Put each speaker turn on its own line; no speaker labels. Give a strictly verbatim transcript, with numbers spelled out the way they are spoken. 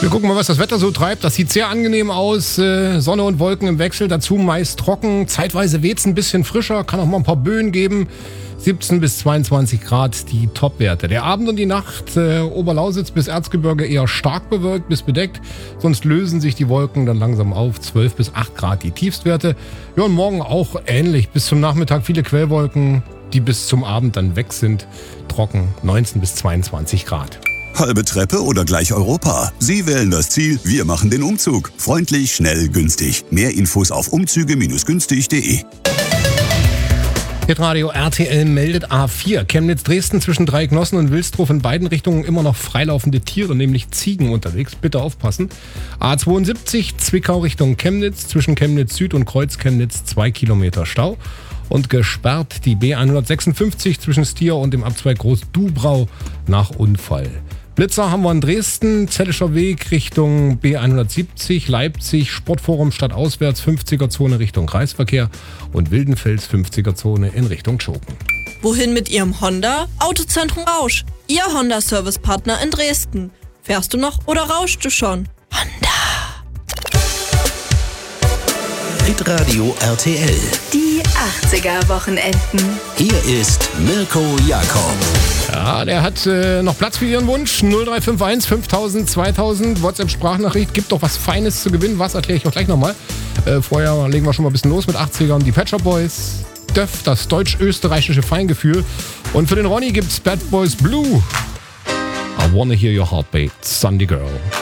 Wir gucken mal, was das Wetter so treibt. Das sieht sehr angenehm aus. Sonne und Wolken im Wechsel, dazu meist trocken. Zeitweise weht es ein bisschen frischer, kann auch mal ein paar Böen geben. siebzehn bis zweiundzwanzig Grad die Topwerte. Der Abend und die Nacht, äh, Oberlausitz bis Erzgebirge eher stark bewölkt bis bedeckt. Sonst lösen sich die Wolken dann langsam auf. zwölf bis acht Grad die Tiefstwerte. Ja, und morgen auch ähnlich. Bis zum Nachmittag viele Quellwolken, die bis zum Abend dann weg sind. Trocken, neunzehn bis zweiundzwanzig Grad.
Halbe Treppe oder gleich Europa? Sie wählen das Ziel, wir machen den Umzug. Freundlich, schnell, günstig. Mehr Infos auf umzüge Bindestrich günstig Punkt de.
Hitradio R T L meldet A vier. Chemnitz-Dresden zwischen Dreiecknossen und Wilsdruff in beiden Richtungen immer noch freilaufende Tiere, nämlich Ziegen unterwegs. Bitte aufpassen. A zweiundsiebzig Zwickau Richtung Chemnitz zwischen Chemnitz Süd und Kreuz Chemnitz zwei Kilometer Stau. Und gesperrt die B hundertsechsundfünfzig zwischen Stier und dem Abzweig Groß-Dubrau nach Unfall. Blitzer haben wir in Dresden, Zellischer Weg Richtung B hundertsiebzig, Leipzig, Sportforum stadtauswärts, fünfziger-Zone Richtung Kreisverkehr und Wildenfels fünfziger-Zone in Richtung Schoken.
Wohin mit Ihrem Honda? Autozentrum Rausch, Ihr Honda-Service-Partner in Dresden. Fährst du noch oder rauschst du schon? Honda.
Hitradio R T L.
Die achtziger-Wochenenden.
Hier ist Mirko Jakob.
Ja, der hat äh, noch Platz für Ihren Wunsch. null drei fünf eins fünftausend zweitausend. WhatsApp-Sprachnachricht. Gibt doch was Feines zu gewinnen. Was erkläre ich auch gleich nochmal. Äh, vorher legen wir schon mal ein bisschen los mit achtzigern. Die Pet Shop Boys. Döff, das deutsch-österreichische Feingefühl. Und für den Ronny gibt's Bad Boys Blue. I wanna hear your heartbeat, Sunday Girl.